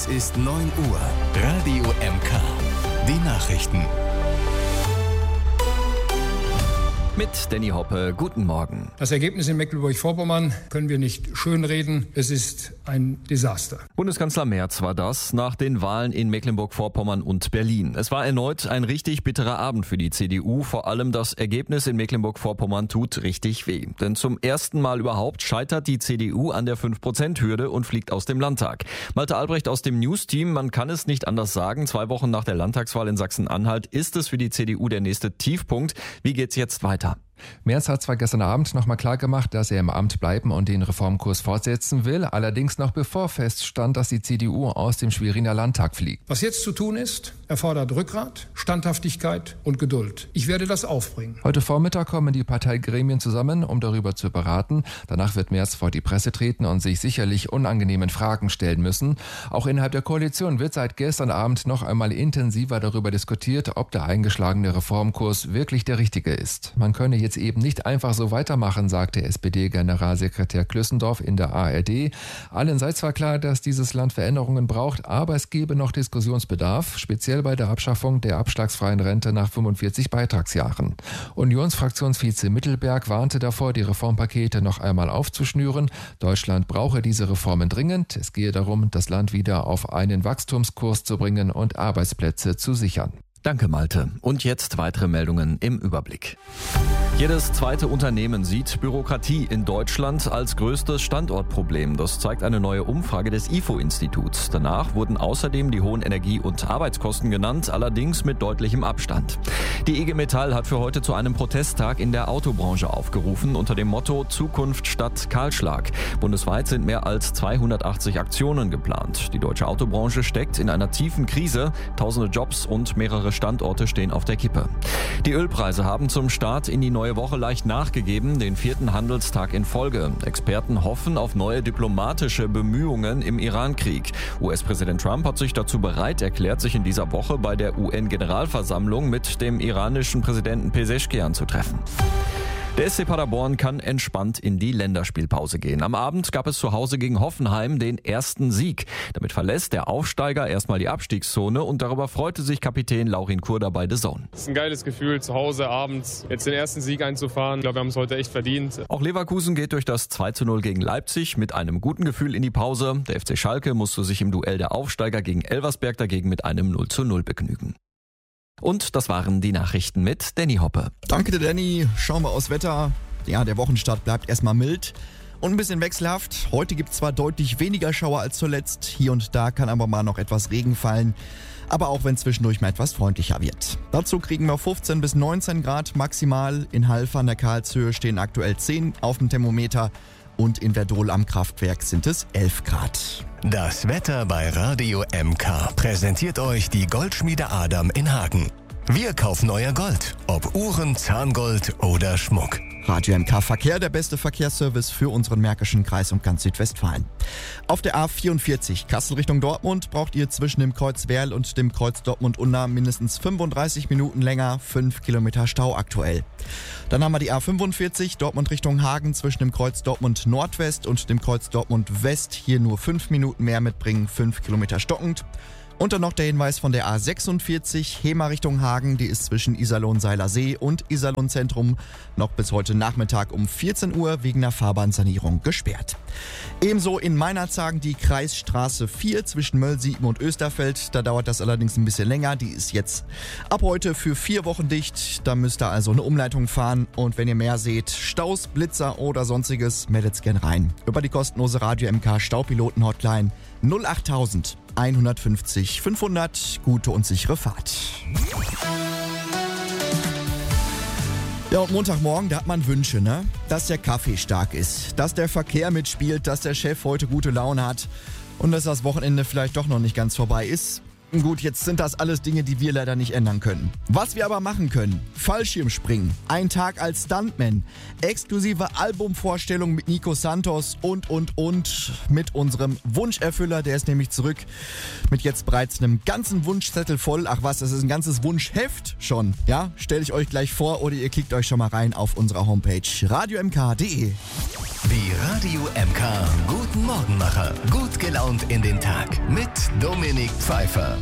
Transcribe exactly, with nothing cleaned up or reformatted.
Es ist neun Uhr. Radio M K. Die Nachrichten. Mit Danny Hoppe, guten Morgen. Das Ergebnis in Mecklenburg-Vorpommern können wir nicht schönreden. Es ist ein Desaster. Bundeskanzler Merz war das nach den Wahlen in Mecklenburg-Vorpommern und Berlin. Es war erneut ein richtig bitterer Abend für die C D U. Vor allem das Ergebnis in Mecklenburg-Vorpommern tut richtig weh. Denn zum ersten Mal überhaupt scheitert die C D U an der fünf Prozent Hürde und fliegt aus dem Landtag. Malte Albrecht aus dem News-Team, man kann es nicht anders sagen. Zwei Wochen nach der Landtagswahl in Sachsen-Anhalt ist es für die C D U der nächste Tiefpunkt. Wie geht's jetzt weiter? Merz hat zwar gestern Abend nochmal klargemacht, dass er im Amt bleiben und den Reformkurs fortsetzen will, allerdings noch bevor feststand, dass die C D U aus dem Schweriner Landtag fliegt. Was jetzt zu tun ist, erfordert Rückgrat, Standhaftigkeit und Geduld. Ich werde das aufbringen. Heute Vormittag kommen die Parteigremien zusammen, um darüber zu beraten. Danach wird Merz vor die Presse treten und sich sicherlich unangenehmen Fragen stellen müssen. Auch innerhalb der Koalition wird seit gestern Abend noch einmal intensiver darüber diskutiert, ob der eingeschlagene Reformkurs wirklich der richtige ist. Man könne jetzt eben nicht einfach so weitermachen, sagte S P D-Generalsekretär Klüssendorf in der A R D. Allen sei zwar klar, dass dieses Land Veränderungen braucht, aber es gebe noch Diskussionsbedarf, speziell bei der Abschaffung der abschlagsfreien Rente nach fünfundvierzig Beitragsjahren. Unionsfraktionsvize Mittelberg warnte davor, die Reformpakete noch einmal aufzuschnüren. Deutschland brauche diese Reformen dringend. Es gehe darum, das Land wieder auf einen Wachstumskurs zu bringen und Arbeitsplätze zu sichern. Danke, Malte. Und jetzt weitere Meldungen im Überblick. Jedes zweite Unternehmen sieht Bürokratie in Deutschland als größtes Standortproblem. Das zeigt eine neue Umfrage des I F O-Instituts. Danach wurden außerdem die hohen Energie- und Arbeitskosten genannt, allerdings mit deutlichem Abstand. Die I G Metall hat für heute zu einem Protesttag in der Autobranche aufgerufen, unter dem Motto Zukunft statt Kahlschlag. Bundesweit sind mehr als zweihundertachtzig Aktionen geplant. Die deutsche Autobranche steckt in einer tiefen Krise. Tausende Jobs und mehrere Standorte stehen auf der Kippe. Die Ölpreise haben zum Start in die neue Woche leicht nachgegeben, den vierten Handelstag in Folge. Experten hoffen auf neue diplomatische Bemühungen im Iran-Krieg. U S-Präsident Trump hat sich dazu bereit erklärt, sich in dieser Woche bei der U N-Generalversammlung mit dem iranischen Präsidenten Pezeshkian zu treffen. Der S C Paderborn kann entspannt in die Länderspielpause gehen. Am Abend gab es zu Hause gegen Hoffenheim den ersten Sieg. Damit verlässt der Aufsteiger erstmal die Abstiegszone und darüber freute sich Kapitän Laurin Kurda bei The Zone. Es ist ein geiles Gefühl, zu Hause abends jetzt den ersten Sieg einzufahren. Ich glaube, wir haben es heute echt verdient. Auch Leverkusen geht durch das zwei zu null gegen Leipzig mit einem guten Gefühl in die Pause. Der F C Schalke musste sich im Duell der Aufsteiger gegen Elversberg dagegen mit einem null zu null begnügen. Und das waren die Nachrichten mit Danny Hoppe. Danke dir, Danny. Schauen wir aufs Wetter. Ja, der Wochenstart bleibt erstmal mild und ein bisschen wechselhaft. Heute gibt es zwar deutlich weniger Schauer als zuletzt. Hier und da kann aber mal noch etwas Regen fallen. Aber auch wenn zwischendurch mal etwas freundlicher wird. Dazu kriegen wir fünfzehn bis neunzehn Grad maximal. In Halver an der Karlshöhe stehen aktuell zehn auf dem Thermometer. Und in Verdol am Kraftwerk sind es elf Grad. Das Wetter bei Radio M K präsentiert euch die Goldschmiede Adam in Hagen. Wir kaufen euer Gold, ob Uhren, Zahngold oder Schmuck. Radio M K Verkehr, der beste Verkehrsservice für unseren Märkischen Kreis und ganz Südwestfalen. Auf der A vierundvierzig Kassel Richtung Dortmund braucht ihr zwischen dem Kreuz Werl und dem Kreuz Dortmund-Unna mindestens fünfunddreißig Minuten länger, fünf Kilometer Stau aktuell. Dann haben wir die A fünfundvierzig Dortmund Richtung Hagen zwischen dem Kreuz Dortmund Nordwest und dem Kreuz Dortmund West. Hier nur fünf Minuten mehr mitbringen, fünf Kilometer stockend. Und dann noch der Hinweis von der A sechsundvierzig Hema Richtung Hagen, die ist zwischen Iserlohn-Seilersee und Iserlohn-Zentrum noch bis heute Nachmittag um vierzehn Uhr wegen einer Fahrbahnsanierung gesperrt. Ebenso in Meinerzhagen die Kreisstraße vier zwischen Möllsieben und Österfeld, da dauert das allerdings ein bisschen länger, die ist jetzt ab heute für vier Wochen dicht, da müsst ihr also eine Umleitung fahren und wenn ihr mehr seht, Staus, Blitzer oder sonstiges, meldet's gern rein. Über die kostenlose Radio M K Staupiloten-Hotline null achttausend hundertfünfzig fünfhundert. Gute und sichere Fahrt. Ja, und Montagmorgen, da hat man Wünsche, ne? Dass der Kaffee stark ist, dass der Verkehr mitspielt, dass der Chef heute gute Laune hat und dass das Wochenende vielleicht doch noch nicht ganz vorbei ist. Gut, jetzt sind das alles Dinge, die wir leider nicht ändern können. Was wir aber machen können: Fallschirmspringen, ein Tag als Stuntman, exklusive Albumvorstellung mit Nico Santos und, und, und mit unserem Wunscherfüller. Der ist nämlich zurück mit jetzt bereits einem ganzen Wunschzettel voll. Ach was, das ist ein ganzes Wunschheft schon. Ja, stelle ich euch gleich vor oder ihr klickt euch schon mal rein auf unserer Homepage radio m k punkt d e. Die Radio M K Guten Morgenmacher. Gut gelaunt in den Tag mit Dominik Pfeiffer.